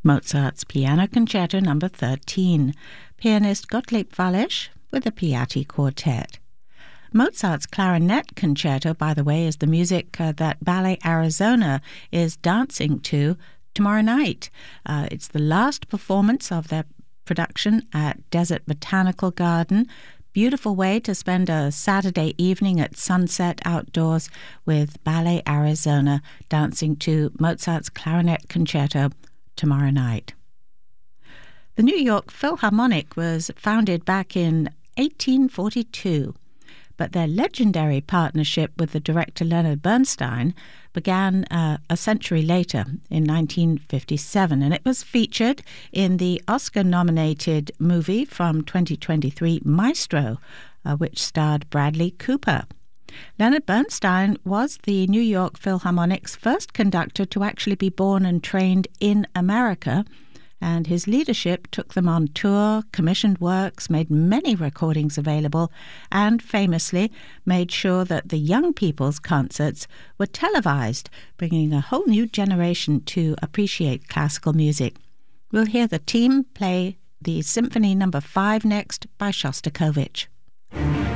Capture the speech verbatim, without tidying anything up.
Mozart's Piano Concerto Number thirteen, pianist Gottlieb Wallisch with the Piatti Quartet. Mozart's Clarinet Concerto, by the way, is the music uh, that Ballet Arizona is dancing to tomorrow night. Uh, it's the last performance of their production at Desert Botanical Garden. Beautiful way to spend a Saturday evening at sunset outdoors with Ballet Arizona dancing to Mozart's Clarinet Concerto tomorrow night. The New York Philharmonic was founded back in eighteen forty-two, but their legendary partnership with the director Leonard Bernstein began uh, a century later in nineteen fifty-seven, and it was featured in the Oscar-nominated movie from twenty twenty-three, Maestro, uh, which starred Bradley Cooper. Leonard Bernstein was the New York Philharmonic's first conductor to actually be born and trained in America, and his leadership took them on tour, commissioned works, made many recordings available, and famously made sure that the young people's concerts were televised, bringing a whole new generation to appreciate classical music. We'll hear the team play the Symphony Number five next by Shostakovich.